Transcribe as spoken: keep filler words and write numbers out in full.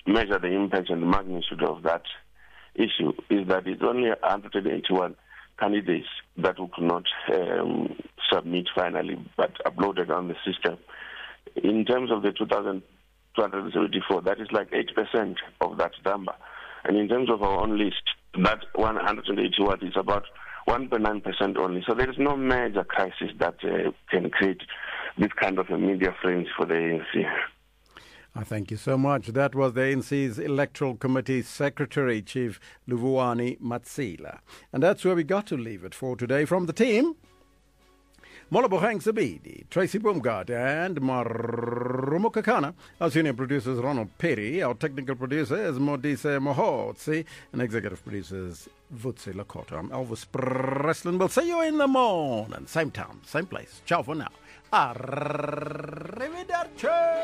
measure the impact and the magnitude of that issue is that it's only one hundred eighty-one candidates that we could not um, submit finally, but uploaded on the system. In terms of the two thousand two hundred seventy-four, that is like eight percent of that number. And in terms of our own list, that one hundred eighty-one is about one point nine percent only. So there is no major crisis that uh, can create this kind of a media frenzy for the A N C. I thank you so much. That was the A N C's Electoral Committee Secretary, Chief Luvuani Matsila. And that's where we got to leave it for today. From the team, Molabogeng Sabidi, Tracy Bumgard, and Marumo Kakana. Our senior producer is Ronald Perry. Our technical producer is Modise Mohotsi. And executive producer is Vutsi Lakota. I'm Elvis Preslin. We'll see you in the morning. Same time, same place. Ciao for now. Arrivederci.